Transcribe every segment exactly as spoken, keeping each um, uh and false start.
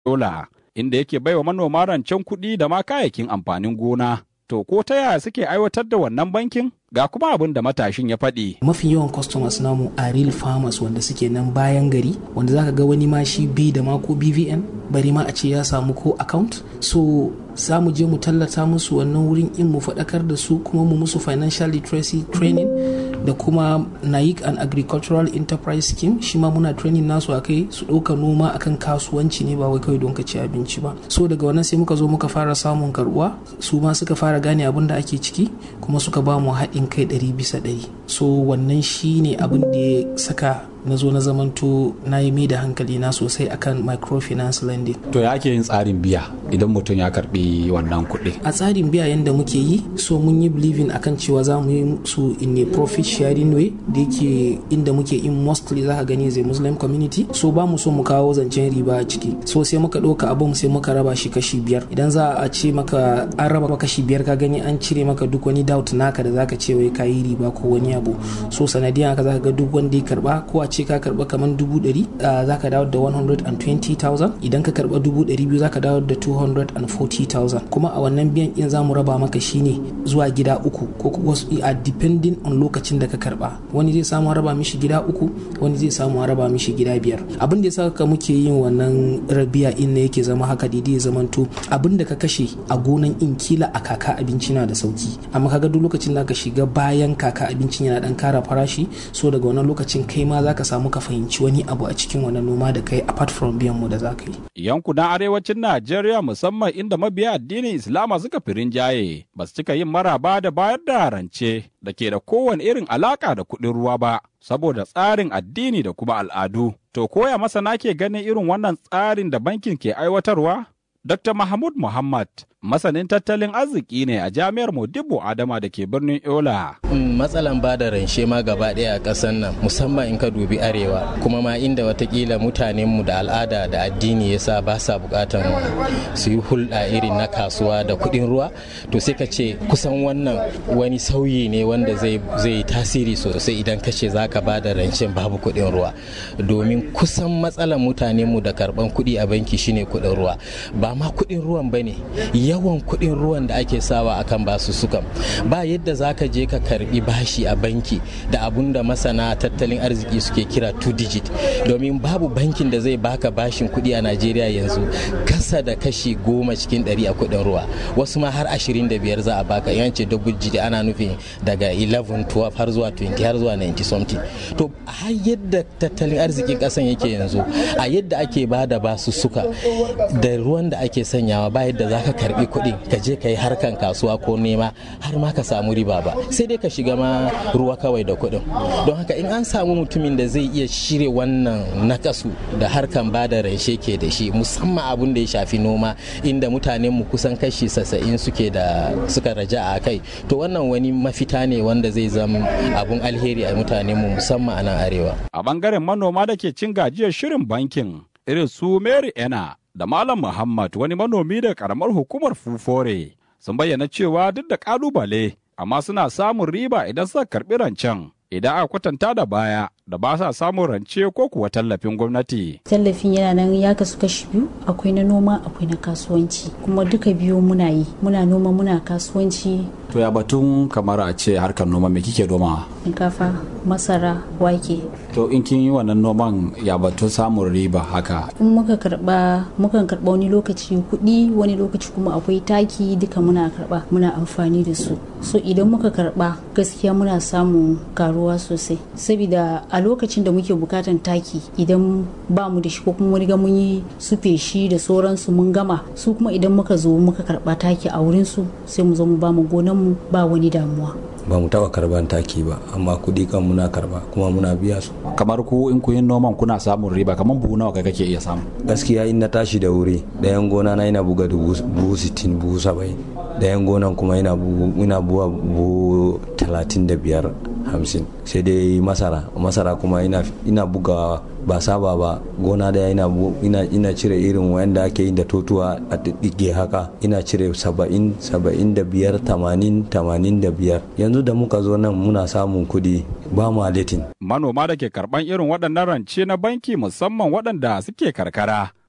Yola, inda yake baiwa manoma rancen kuɗi da ma kayayyakin amfanin gona. To ko ta yaya suke aiwatar da wannan bankin? Ga kuma abin da matashin ya faɗi. Mafi yawan customers namu a real farmers wanda suke nan bayan gari, wanda zaka ga wani ma shi bai da ma ko B V N, bari ma a ce ya samu ko account. So za mu je mu tallata musu wannan wurin in mu faɗakar da su kuma mu musu financial literacy training da kuma N A I C and Agricultural Enterprise Scheme, shi ma muna training nasu akai su ɗauka noma akan kasuwanci ne ba wai kawai don ka ci abinci ba. So daga wannan sai muka zo muka fara samun karɓuwa, su ma suka fara gane abin da ake ciki kuma suka ba mu haɗin kai ɗari bisa ɗari. So wannan shi ne abin da ya saka na zo na zamanto na yi mai da hankali na sosai akan microfinance lending. To ya ake yin tsarin biya idan mutum ya karbi wannan kuɗi? A tsarin biya yadda muke yi, so mun yi believing akan cewa za mu yi su in a profit sharing way da yake inda muke in mostly za ka gani zai Muslim community, so ba mu so mu kawo zancen riba a ciki. So sai muka ɗauka abin sai muka raba shi kashi biyar. Idan za a ce maka an raba kashi biyar ka gani an cire maka duk wani doubt naka da zaka ce wai ka yi riba ko wani abu. So sanadiyan haka za ka ga duk wanda ya karba ko a ce ka karba kamar dubu ɗari za ka dawo da one hundred twenty thousand, idan ka karba dubu ɗari biyu za ka dawo da two hundred forty thousand. Kuma a wannan biyan in za mu raba maka shine zuwa gida uku ko wasu a depending on lokacin da ka karba. Wani zai samu raba mishi gida uku, wani zai samu raba mishi gida biyar. Abin da ya saka muke yin wannan rabiya in ne yake zama haka daidai ya zamanto abin da ka kashe a gonan in kila a kaka abinci na da sauki, amma kaga duk lokacin da ka shiga bayan kaka abincin yana dan kara farashi, so daga wannan lokacin kai ma zaka samu ka fahimci wani abu a cikin wannan noma da kai apart from biyan mu da zaka yi. Yankunan arewacin Najeriya musamman inda mabiya addinin Islama suka fi rinjaye ba su cika yin maraba da bayar da rance da ke da kowane irin alaka da kuɗin ruwa ba saboda tsarin addini da kuma al'adu. To koya masana ke ganin irin wannan tsarin da bankin ke aiwatarwa? Dokta Mahmud Muhammad, masanin tattalin arziki ne a jami'ar Modibo Adama da ke birnin Yola. Matsalan ba da ranshe ma gaba ɗaya a ƙasar nan, musamman in ka dubi arewa, kuma ma inda watakila mutanenmu da al'ada da addini ya sa ba sa buƙatan su yi hulɗa irin na kasuwa da kuɗin ruwa, to sai ka ce kusan wannan wani sauyi ne wanda zai yi tasiri sosai idan ka ce za ka ba da rancen babu kuɗin ruwa. Domin kusan matsalan mutanenmu da karɓan kuɗi a banki shine kuɗin ruwa. Ba ma kuɗin ruwan ba ne, yawan kuɗin ruwan da ake sawa akan basu sukan. Ba yadda za ka je ka karbi bashi a banki da abun da masana tattalin arziki suke kira two digit, domin babu bankin da zai baka bashin kuɗi a Najeriya yanzu kasa da kashi goma cikin ɗari a kuɗin ruwa, wasu ma har ashirin da biyar za a baka. Yance double digit ana nufin daga eleven twelve har zuwa twenty har zuwa ninety something. To har yadda tattalin arzikin ƙasan yake yanzu, a yadda ake bada basu suka da ruwan da ake sanyawa, ba yadda za ka karbi kuɗi ka je ka yi harkan kasuwa ko nema har ma ka samu riba ba, sai dai ka shiga ma ruwa kawai da kuɗin. Don haka in an samu mutumin da zai iya shirya wannan nakasu da harkan ba da ranshe ke da shi, musamman abun da ya shafi noma inda mutanen mu kusan kashi sassa'in suke da suka raja a kai, to wannan wani mafita ne wanda zai zama abun alheri a mutanen mu musamman a nan arewa. A bangaren manoma da ke cin gajiyar shirin bankin irin su Mary Ena da Malam Muhammad, wani manomi da karamar hukumar Fufore, sun bayyana cewa duk da kalubale amma suna samun riba idan suka karbi rancen idan aka kwatanta da baya da ba sa samun rance ko kuwa tallafin gwamnati. Tallafin yana nan ya kasu kashi biyu, akwai na noma akwai na kasuwanci, kuma duka biyu muna yi, muna noma muna kasuwanci. To ya batun kamar a ce harkar noma me kike noma? Shinkafa, masara, wake. To in kin yi wannan noman ya batun samun riba haka? In muka karba mukan karba wani lokaci kuɗi, wani lokaci kuma akwai taki, duka muna karba muna amfani da su. So idan muka karba gaskiya muna samun karuwa sosai, saboda a lokacin da muke bukatan taki idan ba mu da shi ko kuma riga mun yi su feshi da sauransu mun gama, su kuma idan muka zo muka karba taki a wurin su sai mu zo mu ba mu gonan mu ba wani damuwa. Ba mu taba karban taki ba, amma kudi kan muna karba kuma muna biya su. Kamar ku in ku yin noman kuna samun riba, kamar buhu nawa kai kake iya samu? Gaskiya in na tashi da wuri dayan gona na ina buga buhu sittin buhu saba'in, dayan gonan kuma ina buga buhu talatin da biyar hamsin. Sai dai masara masara kuma ina ina buga ba saba ba, gona da ina ina ina cire irin wanda ake yin da totuwa a dige haka, ina cire saba'in saba'in da biyar tamanin tamanin da biyar. Yanzu da muka zo nan muna samun kudi ba mu aletin. Manoma da ke karban irin waɗannan rance na banki musamman waɗanda suke karkara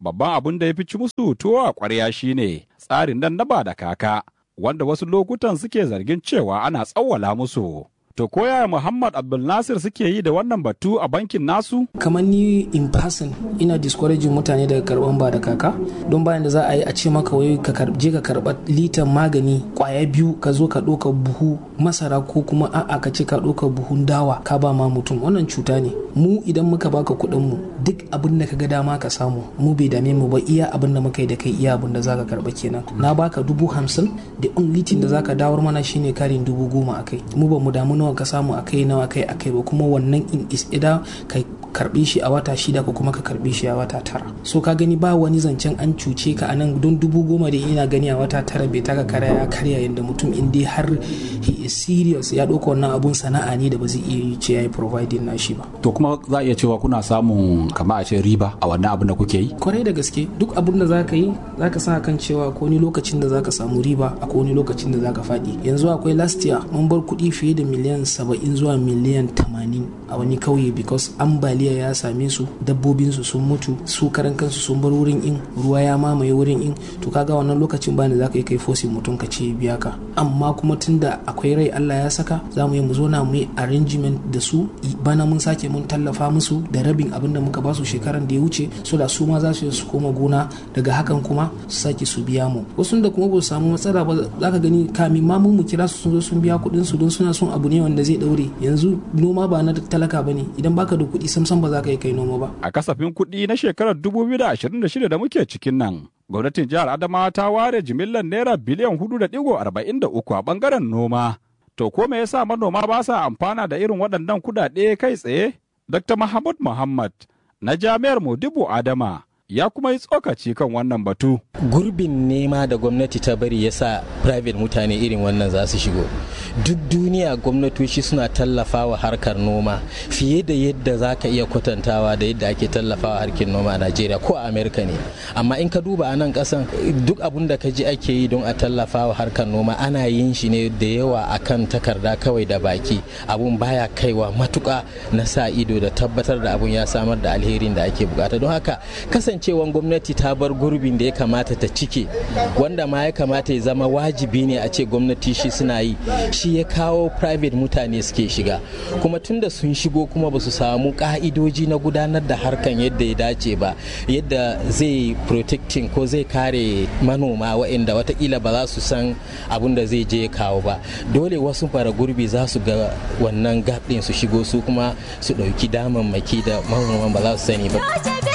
babban abin da ya fi ci musu tuwo a ƙwarya shine tsarin nan na ba da kaka, wanda wasu lokutan suke zargin cewa ana tsawwala musu. To koya Muhammad Abdulnasir suke yi da wannan batu a bankin nasu? Kamar ni in person ina discouraging mutane daga karban ba da kaka, don bayan da za a yi a ce maka wai ka je ka karba litan magani kwaya biyu ka zo ka ɗauka buhu masara ko kuma a'a ka ce ka ɗauka buhun dawa ka ba ma mutum, wannan cuta ne. Mu idan muka baka kuɗin mu duk abin da ka ga dama ka samu, mu bai dame mu ba, iya abin da muka yi da kai iya abin da zaka karba kenan. Na baka dubu hamsin da only thing da zaka dawar mana shine karin dubu goma akai. Mu ba mu damu nawa ka samu akai nawa kai akai ba, kuma wannan in is ida kai karbe shi a wata shida ko kuma ka karbe shi a wata tara. So ka gani ba wani zancen an cuce ka anan, don dubu goma da ina gani a wata tara bai taka karya ya karya yadda mutum in dai har he is serious ya ɗauka wannan abun sana'a ne da ba zai iya ce ya yi providing na shi ba. To kuma za a iya cewa kuna samun kama a ce riba a wannan abin da kuke yi? Kwarai da gaske, duk abin da za ka yi za ka sa kan cewa ko ni lokacin da za ka samu riba a ko ni lokacin da za ka faɗi. Yanzu akwai last year mun bar kuɗi fiye da miliyan saba'in zuwa miliyan tamanin a wani kauye because ambaliya ya same su, dabbobinsu sun mutu, su karan kansu sun bar wurin in, ruwa ya mamaye wurin in. To kaga wannan lokacin bani za ka yi kai fosin mutum ka ce biya ka, amma kuma tunda akwai rai Allah ya saka za mu yi mu zo na mu yi arrangement da su, bana mun sake mun tallafa musu da rabin abin da muka ba su shekaran da ya wuce, so da su ma za su su koma gona, daga hakan kuma su sake su biya mu. Wasu da kuma ba su samu matsala ba za ka gani kamin ma mu kira su sun zo sun biya kuɗin su don suna son abu ne wanda zai daure. Yanzu noma ba na talaka bane, idan baka da kuɗi samsam ba za ka yi kai noma ba. A kasafin kuɗi na shekarar dubu biyu da ashirin da shida da muke cikin nan, gwamnatin jihar Adamawa ta ware jimillar naira biliyan hudu da digo arba'in da uku a bangaren noma. To ko me yasa manoma ba sa amfana da irin waɗannan kuɗaɗe kai tsaye? Dokta Mahmud Muhammad na Jami'ar Modibo Adama ya kuma yi tsokaci kan wannan batu. Gurbin nema da gwamnati ta bari yasa private mutane irin wannan za su shigo. Duk duniya gwamnatoci suna tallafawa harkar noma fiye da yadda za ka iya kwatantawa da yadda ake tallafawa harkar noma a Najeriya ko a Amerika ne. Amma in ka duba a nan kasan duk abun da ka ji ake yi don a tallafawa harkar noma ana yin shi ne da yawa akan takarda kawai da baki. Abun baya kaiwa matuka na sa ido da tabbatar da abun ya samar da alherin da ake bukata. Don haka kasancewan gwamnati ta bar gurbin da ya kamata ta cike, wanda ma ya kamata ya zama wajibi ne a ce gwamnati shi suna yi, shi ya kawo private mutane suke shiga. Kuma tunda sun shigo kuma ba su samu ka'idoji na gudanar da harkan yadda ya dace ba, yadda zai protecting ko zai kare manoma waɗanda watakila ba za su san abin da zai je ya kawo ba, dole wasu fara gurbi za su ga wannan gap ɗin su shigo su kuma su ɗauki damammaki da manoman ba za su sani ba.